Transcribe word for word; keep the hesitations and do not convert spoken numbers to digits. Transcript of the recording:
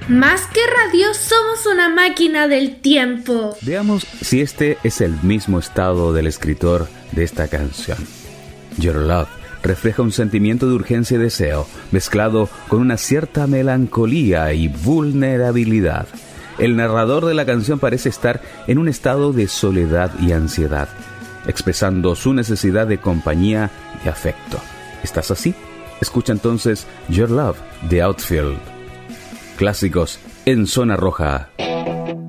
Más que radio, somos una máquina del tiempo. Veamos si este es el mismo estado del escritor de esta canción. Your Love refleja un sentimiento de urgencia y deseo, mezclado con una cierta melancolía y vulnerabilidad. El narrador de la canción parece estar en un estado de soledad y ansiedad, expresando su necesidad de compañía y afecto. ¿Estás así? Escucha entonces Your Love de Outfield. Clásicos en Zona Roja.